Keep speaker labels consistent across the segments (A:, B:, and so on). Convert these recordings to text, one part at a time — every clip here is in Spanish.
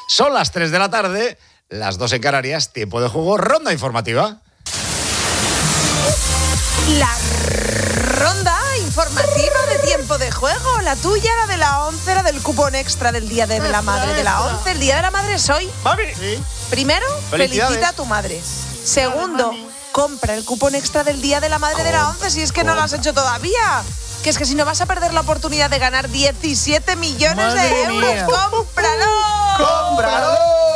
A: Son las 3 de la tarde, las 2 en Canarias, tiempo de juego, ronda informativa.
B: La ronda informativa de tiempo de juego, la tuya, la de la 11, la del cupón extra del Día de la Madre de la 11. El Día de la Madre es hoy.
A: ¡Mami!
B: Primero, felicita a tu madre. Segundo, compra el cupón extra del Día de la Madre de la 11 si es que no lo has hecho todavía. Que es que si no vas a perder la oportunidad de ganar 17 millones de euros. ¡Cómpralo!
A: ¡Cómpralo!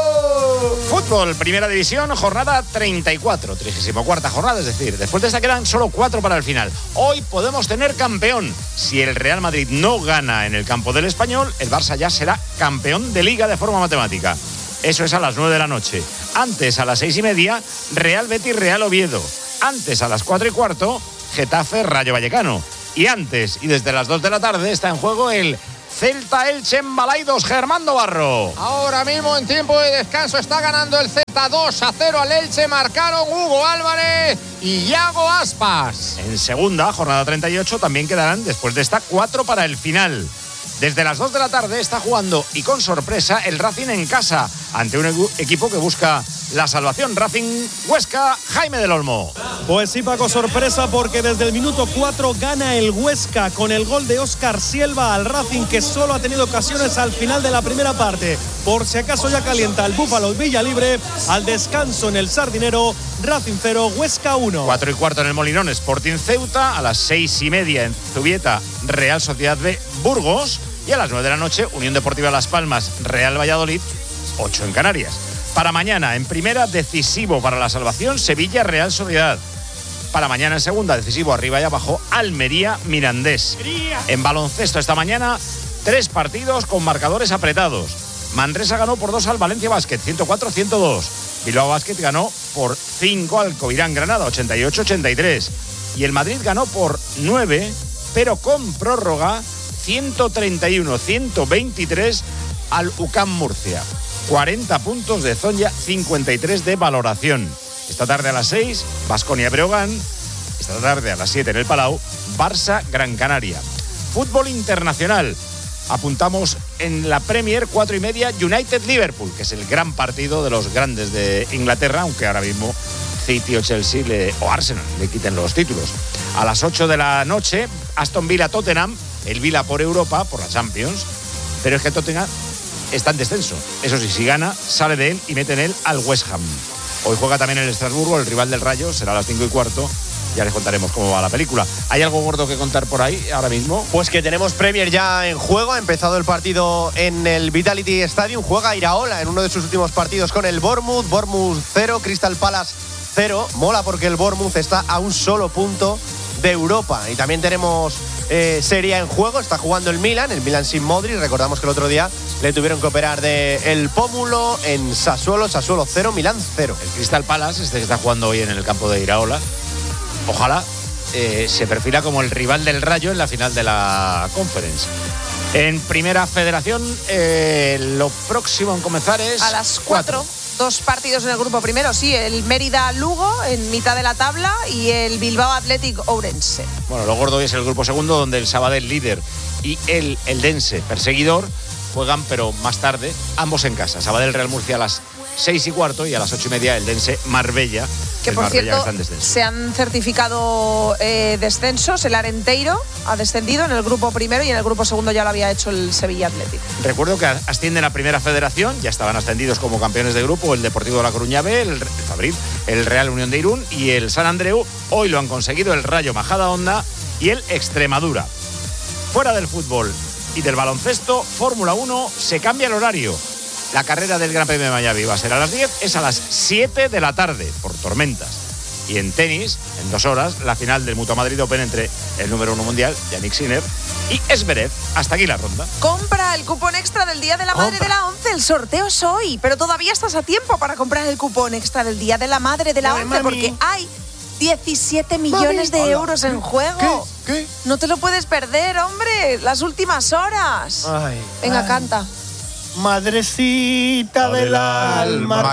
A: Fútbol, Primera División, jornada 34, 34ª jornada, es decir, después de esta quedan solo 4 para el final. Hoy podemos tener campeón. Si el Real Madrid no gana en el campo del Español, el Barça ya será campeón de Liga de forma matemática. Eso es a las 9 de la noche. Antes, a las 6:30, Real Betis, Real Oviedo. Antes, a las 4:15, Getafe, Rayo Vallecano. Y antes, y desde las 2 de la tarde, está en juego el Celta Elche en Balaidos, Germán Barro.
C: Ahora mismo en tiempo de descanso está ganando el Celta 2-0 al Elche. Marcaron Hugo Álvarez y Iago Aspas.
A: En segunda, jornada 38, también quedarán después de esta 4 para el final. Desde las 2 de la tarde está jugando y con sorpresa el Racing en casa ante un equipo que busca la salvación. Racing Huesca, Jaime del Olmo.
D: Pues sí, Paco, sorpresa porque desde el minuto 4 gana el Huesca con el gol de Óscar Silva al Racing, que solo ha tenido ocasiones al final de la primera parte. Por si acaso ya calienta el Búfalo Villalibre. Al descanso en el Sardinero, Racing 0, Huesca 1.
A: 4:15 en el Molinón, Sporting Ceuta. A las 6:30 en Zubieta, Real Sociedad B, Burgos. Y a las 9 de la noche, Unión Deportiva Las Palmas, Real Valladolid, 8 en Canarias. Para mañana, en primera, decisivo para la salvación, Sevilla, Real Sociedad. Para mañana, en segunda, decisivo arriba y abajo, Almería, Mirandés. En baloncesto esta mañana, 3 partidos con marcadores apretados. Manresa ganó por 2 al Valencia Basket, 104-102. Bilbao Basket ganó por 5 al Covirán Granada, 88-83. Y el Madrid ganó por 9, pero con prórroga, 131-123 al UCAM Murcia. 40 puntos de Zonja, 53 de valoración. Esta tarde a las 6, Baskonia Breogán. Esta tarde a las 7 en el Palau, Barça Gran Canaria. Fútbol internacional. Apuntamos en la Premier 4:30, United-Liverpool, que es el gran partido de los grandes de Inglaterra, aunque ahora mismo City o Chelsea o Arsenal le quiten los títulos. A las 8 de la noche, Aston Villa-Tottenham. El Villa por Europa, por la Champions, pero es que Tottenham está en descenso. Eso sí, si gana, sale de él y mete en él al West Ham. Hoy juega también el Estrasburgo, el rival del Rayo, será a las 5:15. Ya les contaremos cómo va la película. ¿Hay algo gordo que contar por ahí ahora mismo?
E: Pues que tenemos Premier ya en juego. Ha empezado el partido en el Vitality Stadium. Juega Iraola en uno de sus últimos partidos con el Bournemouth. Bournemouth 0, Crystal Palace 0. Mola porque el Bournemouth está a un solo punto de Europa. Y también tenemos Serie A en juego. Está jugando el Milan sin Modric. Recordamos que el otro día le tuvieron que operar del pómulo en Sassuolo 0, Milán 0.
A: El Crystal Palace, que está jugando hoy en el campo de Iraola, ojalá se perfila como el rival del Rayo en la final de la Conference. En Primera Federación, lo próximo en comenzar es
B: a las 4. 2 partidos en el grupo primero, sí, el Mérida-Lugo en mitad de la tabla y el Bilbao Athletic Ourense.
A: Bueno, lo gordo hoy es el grupo segundo, donde el Sabadell, líder, y el Eldense, perseguidor, juegan, pero más tarde, ambos en casa. Sabadell Real Murcia a las 6:15 y a las 8:30 Eldense Marbella.
B: Que por
A: Marbella
B: cierto, se han certificado descensos. El Arenteiro ha descendido en el grupo primero y en el grupo segundo ya lo había hecho el Sevilla Athletic.
A: Recuerdo que ascienden a Primera Federación, ya estaban ascendidos como campeones de grupo el Deportivo de La Coruña B, el Fabril, el Real Unión de Irún y el San Andreu. Hoy lo han conseguido el Rayo Majadahonda y el Extremadura. Fuera del fútbol y del baloncesto, Fórmula 1, se cambia el horario. La carrera del Gran Premio de Miami va a ser a las 10, es a las 7 de la tarde, por tormentas. Y en tenis, en 2 horas, la final del Mutua Madrid Open entre el número 1 mundial, Yannick Sinner, y Zverev. Hasta aquí la ronda.
B: Compra el cupón extra del Día de la Madre de la 11. El sorteo es hoy, pero todavía estás a tiempo para comprar el cupón extra del Día de la Madre de la 11, porque hay 17 millones de euros en juego.
E: ¿Qué?
B: No te lo puedes perder, hombre. Las últimas horas. Venga, canta.
F: Madrecita del alma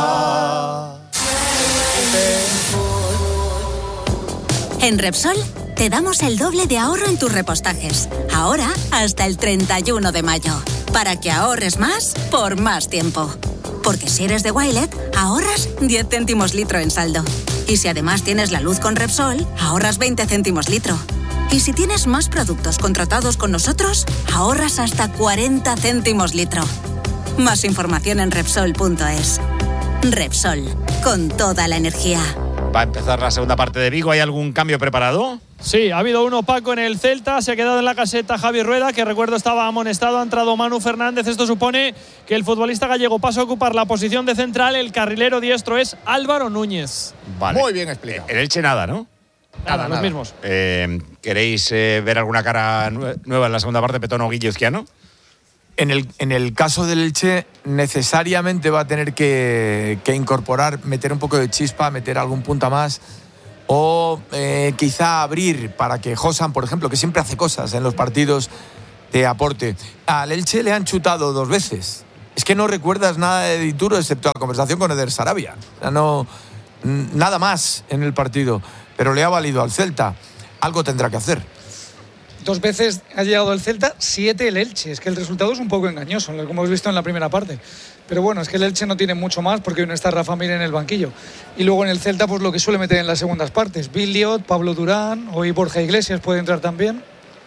F: querida.
G: En Repsol
F: Te damos el doble de ahorro en tus repostajes. Ahora hasta el 31 de mayo. Para que ahorres más por más tiempo. Porque si eres de Wilet, ahorras 10 céntimos litro en saldo. Y si además tienes la luz con Repsol, ahorras 20 céntimos litro. Y si tienes más productos contratados con nosotros, ahorras hasta 40 céntimos litro. Más información en Repsol.es. Repsol, con toda la energía.
A: Va a empezar la segunda parte de Vigo. ¿Hay algún cambio preparado?
D: Sí, ha habido uno, Paco, en el Celta. Se ha quedado en la caseta Javi Rueda, que recuerdo estaba amonestado. Ha entrado Manu Fernández. Esto supone que el futbolista gallego pasa a ocupar la posición de central. El carrilero diestro es Álvaro Núñez.
A: Vale.
C: Muy bien explicado.
A: En Elche nada, ¿no?
D: Nada, los mismos.
A: ¿Queréis ver alguna cara nueva en la segunda parte, Petón o Guilluzquiano?
G: En el caso del Elche, necesariamente va a tener que incorporar, meter un poco de chispa, meter algún punta más. O quizá abrir para que Josan, por ejemplo, que siempre hace cosas en los partidos, te aporte. Al Elche le han chutado 2 veces. Es que no recuerdas nada de Dituro excepto la conversación con Eder Sarabia. O sea, no, nada más en el partido. Pero le ha valido al Celta. Algo tendrá que hacer.
H: 2 veces ha llegado el Celta, 7 el Elche. Es que el resultado es un poco engañoso, como hemos visto en la primera parte. Pero bueno, es que el Elche no tiene mucho más porque hoy no está Rafa Mir en el banquillo. Y luego en el Celta, pues lo que suele meter en las segundas partes. Billiot, Pablo Durán, hoy Borja Iglesias puede entrar también.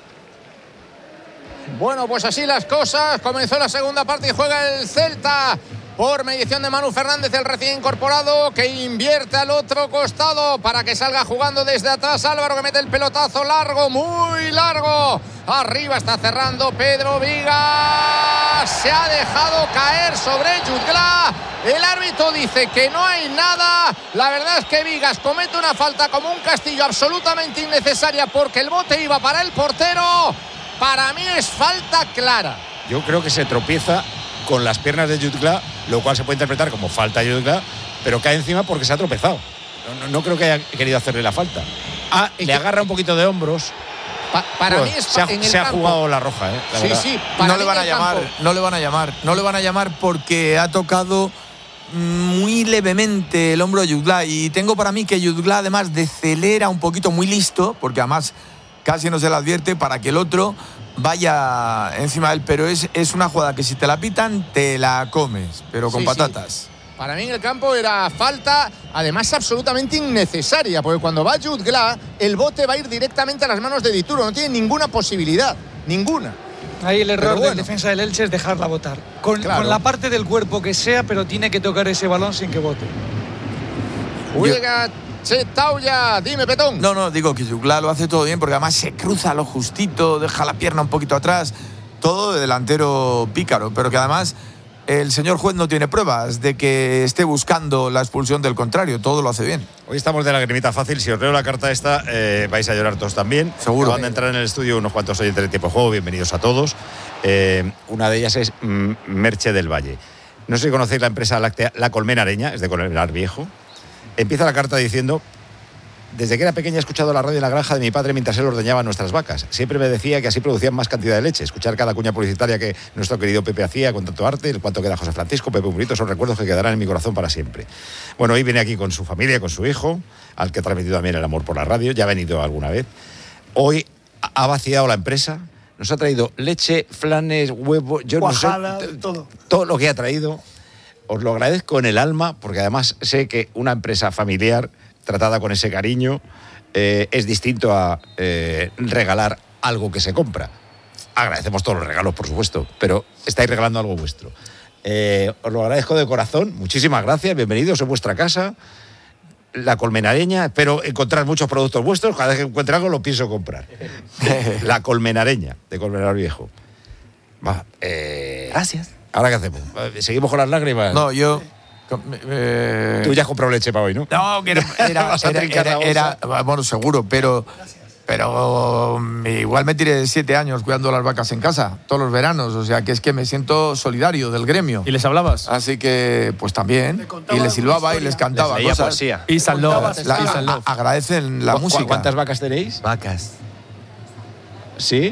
C: Bueno, pues así las cosas. Comenzó la segunda parte y juega el Celta. Por mediación de Manu Fernández, el recién incorporado, que invierte al otro costado para que salga jugando desde atrás Álvaro, que mete el pelotazo largo, muy largo. Arriba está cerrando Pedro Vigas. Se ha dejado caer sobre Jutgla. El árbitro dice que no hay nada. La verdad es que Vigas comete una falta como un castillo absolutamente innecesaria porque el bote iba para el portero. Para mí es falta clara.
A: Yo creo que se tropieza con las piernas de Jutgla, lo cual se puede interpretar como falta de Jutgla, pero cae encima porque se ha tropezado. No creo que haya querido hacerle la falta. Le agarra un poquito de hombros.
C: Para mí es
A: se ha jugado la roja,
C: Sí,
G: no le van a llamar porque ha tocado muy levemente el hombro de Jutgla, y tengo para mí que Jutgla además decelera un poquito, muy listo, porque además casi no se le advierte, para que el otro vaya encima de él, pero es una jugada que si te la pitan te la comes, pero con patatas.
C: Sí. Para mí en el campo era falta, además absolutamente innecesaria, porque cuando va Jutgla, el bote va a ir directamente a las manos de Dituro, no tiene ninguna posibilidad, ninguna.
H: Ahí el error de defensa del Elche es dejarla botar, con la parte del cuerpo que sea, pero tiene que tocar ese balón sin que bote.
C: Juega Chetauya, dime, Petón.
G: No, digo que Jutgla lo hace todo bien, porque además se cruza lo justito, deja la pierna un poquito atrás, todo de delantero pícaro, pero que además el señor juez no tiene pruebas de que esté buscando la expulsión del contrario, todo lo hace bien.
A: Hoy estamos de lagrimita fácil. Si os leo la carta esta, vais a llorar todos también.
G: Seguro.
A: Van a entrar en el estudio unos cuantos oyentes de Tiempo de Juego. Bienvenidos a todos. Una de ellas es Merche del Valle. No sé si conocéis la empresa láctea La Colmenareña, es de Colmenar Viejo. Empieza la carta diciendo: desde que era pequeña he escuchado la radio en la granja de mi padre mientras él ordeñaba nuestras vacas. Siempre me decía que así producían más cantidad de leche. Escuchar cada cuña publicitaria que nuestro querido Pepe hacía con tanto arte, el cuanto queda José Francisco, Pepe Murito, son recuerdos que quedarán en mi corazón para siempre. Bueno, hoy viene aquí con su familia, con su hijo, al que ha transmitido también el amor por la radio. Ya ha venido alguna vez. Hoy ha vaciado la empresa. Nos ha traído leche, flanes, huevos, yo
H: Cuajada,
A: no sé,
H: todo
A: lo que ha traído. Os lo agradezco en el alma, porque además sé que una empresa familiar tratada con ese cariño es distinto a regalar algo que se compra. Agradecemos todos los regalos, por supuesto, pero estáis regalando algo vuestro. Os lo agradezco de corazón. Muchísimas gracias. Bienvenidos a vuestra casa, La Colmenareña. Espero encontrar muchos productos vuestros. Cada vez que encuentre algo lo pienso comprar. La Colmenareña, de Colmenar Viejo.
G: Gracias.
A: ¿Ahora qué hacemos? ¿Seguimos con las lágrimas?
G: No, yo...
A: Tú ya has comprado leche para hoy, ¿no?
G: No, que era bueno, seguro, pero igual me tiré 7 años cuidando las vacas en casa, todos los veranos, o sea que es que me siento solidario del gremio.
D: ¿Y les hablabas?
G: Así que, pues también, y les silbaba y les cantaba cosas.
E: Poesía.
D: Y
G: agradecen la música.
A: ¿Cuántas vacas tenéis?
G: Vacas.
A: ¿Sí?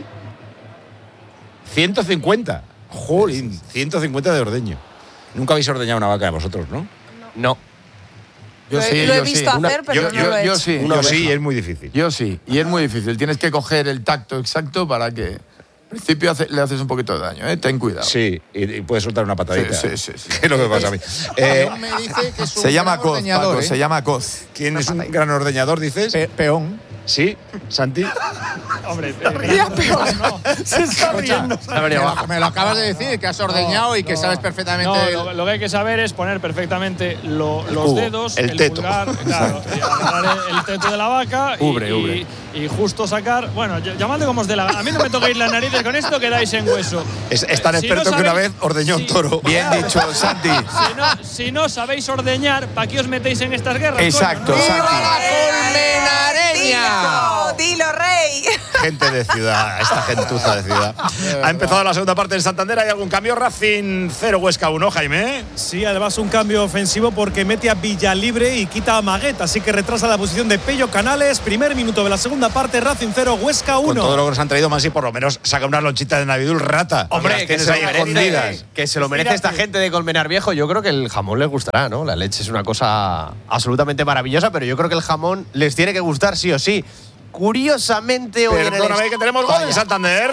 A: 150. Jolín, 150 de ordeño. Nunca habéis ordeñado una vaca de vosotros, ¿no?
E: No.
G: Yo sí,
B: lo he
G: yo
B: visto
G: sí.
B: hacer, pero no lo he hecho.
G: Yo sí.
A: Yo sí, es muy difícil.
G: Yo sí, y es muy difícil. Tienes que coger el tacto exacto para que al principio le haces un poquito de daño, ¿eh? Ten cuidado.
A: Sí, y puedes soltar una patadita.
G: Sí.
A: ¿Qué es lo que pasa a mí?
C: Me dice que es un
G: Se llama
C: gran
G: Coz,
C: ordeñador,
G: Paco, se llama Coz.
A: ¿Quién es un gran ordeñador, dices?
C: Peón.
A: Sí, Santi.
D: Hombre,
B: peor.
E: Se está riendo.
C: Me lo acabas de decir, que has ordeñado y que sabes perfectamente.
D: No, lo que hay que saber es poner perfectamente los
A: cubo,
D: dedos,
A: el teto.
D: pulgar, claro, y agarrar el teto de la vaca y justo sacar. Bueno, llamadle como os dé la gana. A mí no me toquéis las narices con esto, quedáis en hueso.
A: Es tan experto que una vez ordeñó un toro.
G: Bien dicho, Santi.
D: Si no sabéis ordeñar, ¿para qué os metéis en estas guerras?
G: Exacto,
D: coño?
G: Santi.
C: ¡Colmenareña!
B: Dilo, rey.
A: Gente de ciudad, esta gentuza de ciudad. Ha empezado la segunda parte en Santander. ¿Hay algún cambio? Racing 0, Huesca 1, Jaime.
D: Sí, además un cambio ofensivo porque mete a Villalibre y quita a Maguet, así que retrasa la posición de Pello Canales. Primer minuto de la segunda parte, Racing 0, Huesca 1.
A: Con todo lo que nos han traído, Mansi, por lo menos saca una lonchita de Navidul rata.
E: Hombre, que se,
A: ahí escondidas.
E: que se lo merece esta gente de Colmenar Viejo. Yo creo que el jamón les gustará, ¿no? La leche es una cosa absolutamente maravillosa, pero yo creo que el jamón les tiene que gustar sí o sí. Curiosamente hoy
A: Perdóname, que tenemos gol en Santander.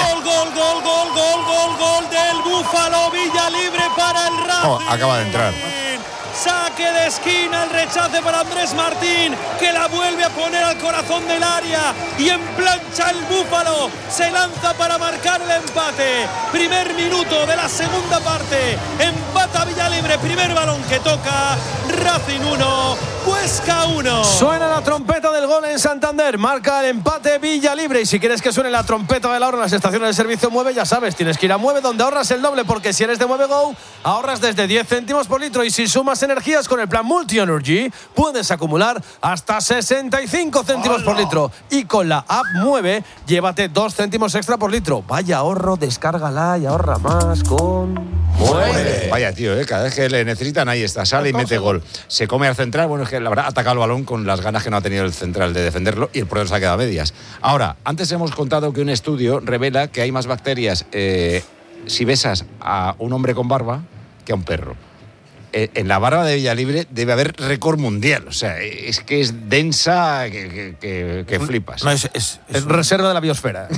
D: Gol del Búfalo. Villalibre para el Racing.
A: Oh, acaba de entrar.
D: Saque de esquina, el rechace para Andrés Martín, que la vuelve a poner al corazón del área y en plancha el Búfalo. Se lanza para marcar el empate. Primer minuto de la segunda parte. Empata Villalibre, primer balón que toca. Racing 1, Huesca 1.
E: Suena la trompeta del gol en Santander. Marca el empate Villalibre. Y si quieres que suene la trompeta del ahorro en las estaciones de servicio Mueve, ya sabes, tienes que ir a Mueve, donde ahorras el doble, porque si eres de Mueve Go, ahorras desde 10 céntimos por litro. Y si sumas energías con el plan Multi Energy, puedes acumular hasta 65 céntimos por litro. Y con la app Mueve, llévate 2 céntimos extra por litro. Vaya ahorro, descárgala y ahorra más con Mueve.
A: Vaya, tío, cada vez que le necesitan, ahí está, sale y mete gol. Se come al central, bueno, es que la verdad ha atacado el balón con las ganas que no ha tenido el central de defenderlo y el portero se ha quedado a medias. Ahora, antes hemos contado que un estudio revela que hay más bacterias si besas a un hombre con barba que a un perro. En la barba de Villalibre debe haber récord mundial. O sea, es que es densa que flipas.
E: No, es reserva de la biosfera.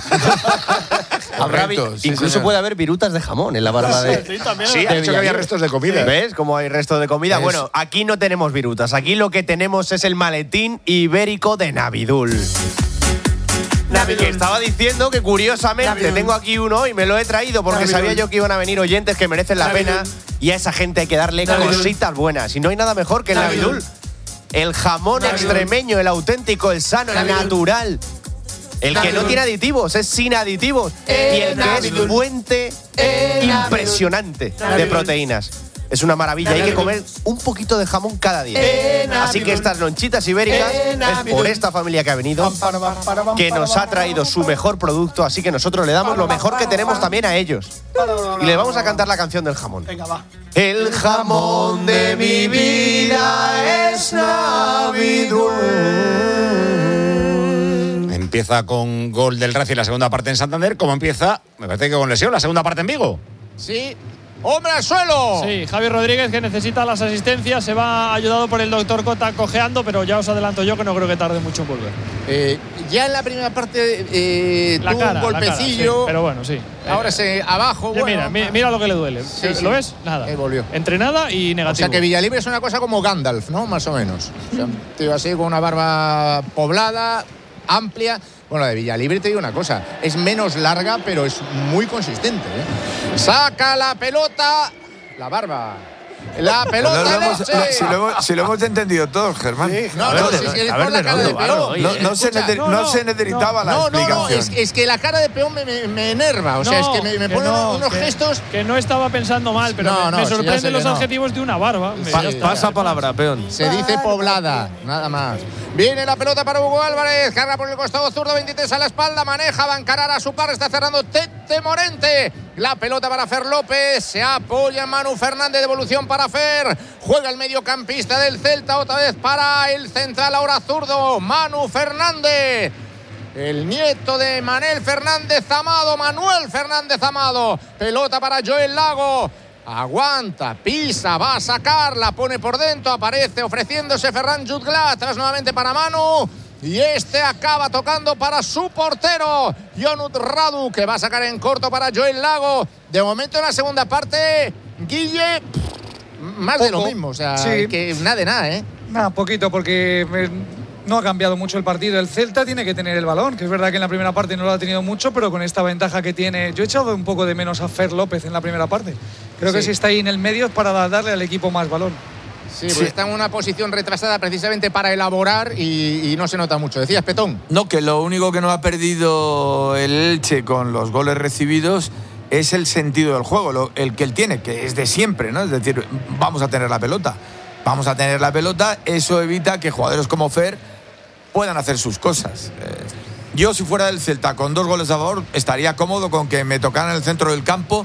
E: Incluso puede haber virutas de jamón en la barba de.
A: Sí, ha dicho que había restos de comida.
E: ¿Ves cómo hay restos de comida? Bueno, aquí no tenemos virutas. Aquí lo que tenemos es el maletín ibérico de Navidul. Que estaba diciendo que curiosamente tengo aquí uno y me lo he traído porque sabía yo que iban a venir oyentes que merecen la pena y a esa gente hay que darle cositas buenas. Y no hay nada mejor que el Navidul. El jamón extremeño, el auténtico, el sano, el natural. El que no tiene aditivos, es sin aditivos. Y el que es fuente impresionante de proteínas. Es una maravilla, hay que comer un poquito de jamón cada día. Así que estas lonchitas ibéricas es por esta familia que ha venido, que nos ha traído su mejor producto, así que nosotros le damos lo mejor que tenemos también a ellos. Y le vamos a cantar la canción del jamón. El jamón de mi vida es Navidul.
A: Empieza con gol del Racing la segunda parte en Santander. ¿Cómo empieza? Me parece que con lesión la segunda parte en Vigo.
C: Sí. ¡Hombre al suelo!
D: Sí, Javi Rodríguez, que necesita las asistencias, se va ayudado por el doctor Cota cojeando, pero ya os adelanto yo que no creo que tarde mucho en volver.
C: Ya en la primera parte tuvo un golpecillo.
D: Sí, pero bueno, sí.
C: Ahora abajo. Bueno,
D: mira lo que le duele.
C: Sí,
D: ¿Lo ves? Nada.
C: Volvió.
D: Entre nada y negativo.
C: O sea que Villalibre es una cosa como Gandalf, ¿no? Más o menos. O sea, un tío así con una barba poblada, amplia. Bueno, la de Villalibre te digo una cosa, es menos larga, pero es muy consistente, ¿eh? Saca la pelota, la barba. La pelota
G: si lo hemos entendido todos, Germán.
C: Sí, no, si es por la cara de peón.
G: No se necesitaba la explicación.
C: Es que la cara de peón me enerva. O sea, es que me pone unos gestos.
D: Que no estaba pensando mal, pero me sorprenden los adjetivos de una barba.
E: Pasa palabra, peón.
C: Se dice poblada, nada más. Viene la pelota para Hugo Álvarez, carga por el costado zurdo, 23 a la espalda, maneja, va a encarar a su par, está cerrando Tete Morente. La pelota para Fer López, se apoya en Manu Fernández, devolución para Fer. Juega el mediocampista del Celta, otra vez para el central, ahora zurdo, Manu Fernández. El nieto de Manuel Fernández Amado. Pelota para Joel Lago. aguanta, pisa, va a sacar, la pone por dentro, aparece ofreciéndose Ferran Jutgla, atrás nuevamente para Manu. Y este acaba tocando para su portero, Jonut Radu, que va a sacar en corto para Joel Lago. De momento en la segunda parte, Guille, más poco de lo mismo, o sea, sí. Que nada de nada, ¿eh?
H: Nada, poquito, porque no ha cambiado mucho el partido. El Celta tiene que tener el balón, que es verdad que en la primera parte no lo ha tenido mucho, pero con esta ventaja que tiene, yo he echado un poco de menos a Fer López en la primera parte. Creo que si está ahí en el medio es para darle al equipo más balón.
C: Sí, porque está en una posición retrasada precisamente para elaborar y no se nota mucho. ¿Decías, Petón?
G: No, que lo único que no ha perdido el Elche con los goles recibidos es el sentido del juego, el que él tiene, que es de siempre, ¿no? Es decir, vamos a tener la pelota. Vamos a tener la pelota, eso evita que jugadores como Fer puedan hacer sus cosas. Yo, si fuera del Celta con 2 goles a favor, estaría cómodo con que me tocaran en el centro del campo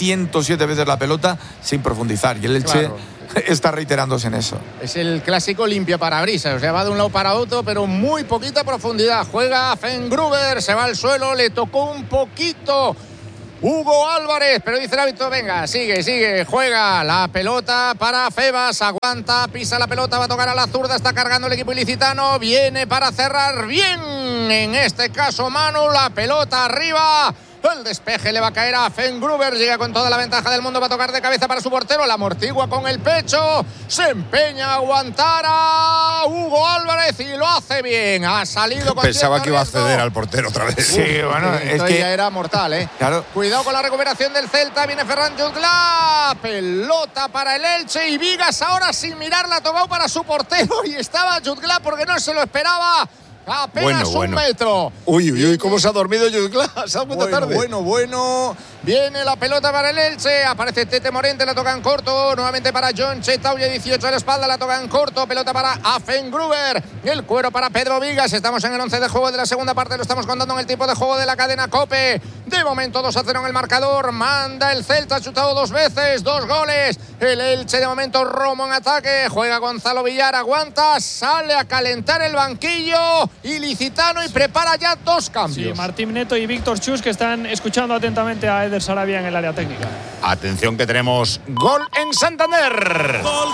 G: 107 veces la pelota sin profundizar. Y el Elche está reiterándose en eso.
C: Es el clásico limpia parabrisas, o sea, va de un lado para otro, pero muy poquita profundidad. Juega Fengruber, se va al suelo, le tocó un poquito Hugo Álvarez, pero dice el árbitro, venga, sigue, juega la pelota para Febas, aguanta, pisa la pelota, va a tocar a la zurda, está cargando el equipo ilicitano, viene para cerrar bien, en este caso Manu, la pelota arriba. El despeje le va a caer a Fengruber, llega con toda la ventaja del mundo, va a tocar de cabeza para su portero, la amortigua con el pecho, se empeña a aguantar a Hugo Álvarez y lo hace bien, ha salido con
A: Pensaba que iba a ceder al portero otra vez.
G: Sí, bueno, es que
C: ya era mortal, ¿eh?
G: Claro.
C: Cuidado con la recuperación del Celta, viene Ferran Jutgla, pelota para el Elche y Vigas ahora sin mirar la ha tocado para su portero y estaba Jutgla porque no se lo esperaba. Apenas un metro.
A: Uy, cómo se ha dormido Jutgla. Se ha dado tarde.
C: Bueno. Viene la pelota para el Elche. Aparece Tete Morente, la toca en corto. Nuevamente para John Chetauya, 18 a la espalda, la toca en corto. Pelota para Fengruber. El cuero para Pedro Vigas. Estamos en el 11 de juego de la segunda parte. Lo estamos contando en el tiempo de juego de la cadena COPE. De momento 2-0 en el marcador. Manda el Celta, ha chutado 2 veces, 2 goles. El Elche de momento Romo en ataque. Juega Gonzalo Villar, aguanta. Sale a calentar el banquillo ilicitano y prepara ya 2 cambios.
I: Sí, Martín Neto y Víctor Chus, que están escuchando atentamente a Eder Sarabia en el área técnica.
A: Atención que tenemos gol en Santander.
D: Gol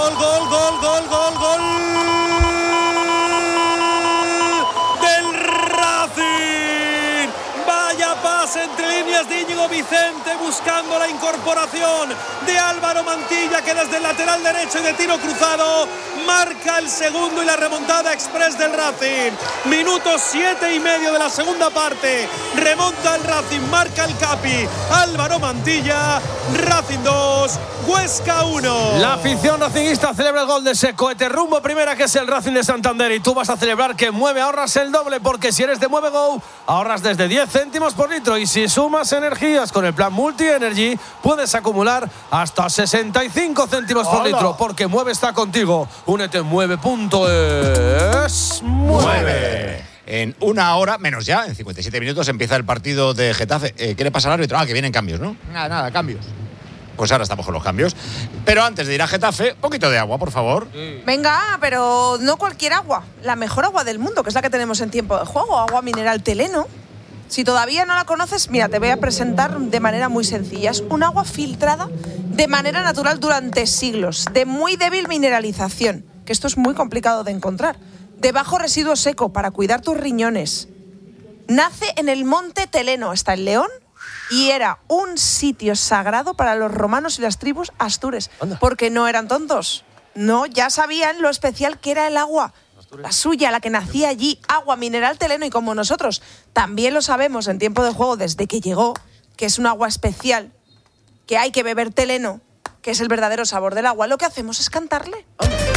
D: del Racing. Vaya pase entre líneas de Íñigo Vicente buscando la incorporación de Álvaro Mantilla, que desde el lateral derecho y de tiro cruzado marca el segundo y la remontada express del Racing. Minuto 7,5 de la segunda parte. Remonta el Racing, marca el Capi Álvaro Mantilla. Racing 2, Huesca 1.
J: La afición racingista celebra el gol de ese cohete rumbo primera, que es el Racing de Santander, y tú vas a celebrar que Mueve ahorras el doble, porque si eres de Mueve Go ahorras desde 10 céntimos por litro, y si sumas energías con el plan Multi Energy puedes acumular hasta 65 céntimos por litro, porque Mueve está contigo. Únete en mueve.es.
A: Mueve. En 1 hora, menos ya, en 57 minutos empieza el partido de Getafe. ¿Qué le pasa al árbitro? Que vienen cambios, ¿no?
C: Nada, cambios.
A: Pues ahora estamos con los cambios. Pero antes de ir a Getafe, poquito de agua, por favor.
B: Venga, pero no cualquier agua. La mejor agua del mundo, que es la que tenemos en tiempo de juego. Agua mineral Teleno. Si todavía no la conoces, mira, te voy a presentar de manera muy sencilla. Es un agua filtrada de manera natural durante siglos, de muy débil mineralización, que esto es muy complicado de encontrar. De bajo residuo seco para cuidar tus riñones. Nace en el monte Teleno, está en León, y era un sitio sagrado para los romanos y las tribus astures. Anda. Porque no eran tontos. No, ya sabían lo especial que era el agua. La suya, la que nacía allí, agua mineral Teleno, y como nosotros también lo sabemos en tiempo de juego desde que llegó, que es un agua especial, que hay que beber Teleno, que es el verdadero sabor del agua, lo que hacemos es cantarle.